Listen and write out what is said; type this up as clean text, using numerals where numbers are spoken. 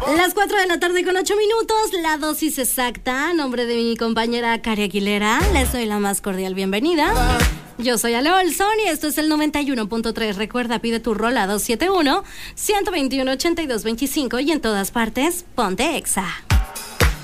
Las 4 de la tarde con 8 minutos, la dosis exacta. A nombre de mi compañera Cari Aguilera, les doy la más cordial bienvenida. Yo soy Ale Olson y esto es el 91.3. Recuerda, pide tu rola 271-121-8225 y en todas partes, ponte Exa.